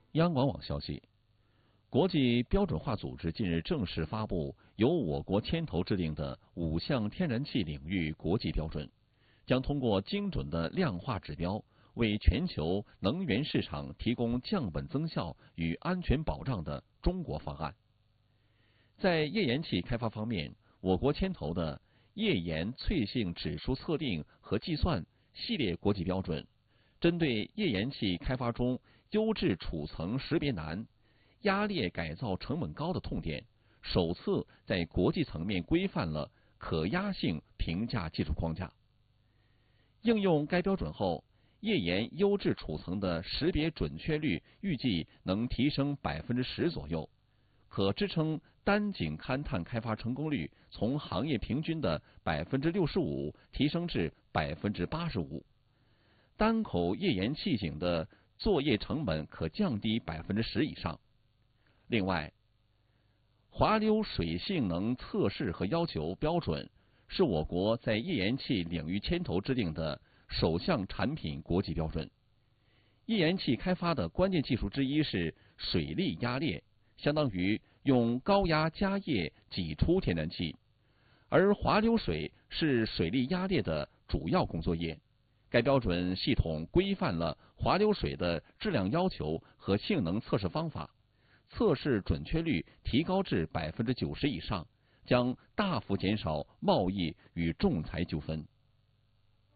央广网消息，国际标准化组织近日正式发布由我国牵头制定的5项天然气领域国际标准，将通过精准的量化指标，为全球能源市场提供降本增效与安全保障的中国方案。在页岩气开发方面，我国牵头的页岩脆性指数测定和计算系列国际标准，针对页岩气开发中优质储层识别难、压裂改造成本高的痛点，首次在国际层面规范了可压性评价技术框架。应用该标准后，页岩优质储层的识别准确率预计能提升10%左右，可支撑单井勘探开发成功率从行业平均的65%提升至85%，单口页岩气井的作业成本可降低10%以上。另外，滑溜水性能测试和要求标准是我国在页岩气领域牵头制定的首项产品国际标准。页岩气开发的关键技术之一是水力压裂，相当于用高压加液挤出天然气，而滑溜水是水力压裂的主要工作液。该标准系统规范了滑溜水的质量要求和性能测试方法，测试准确率提高至90%以上，将大幅减少贸易与仲裁纠纷。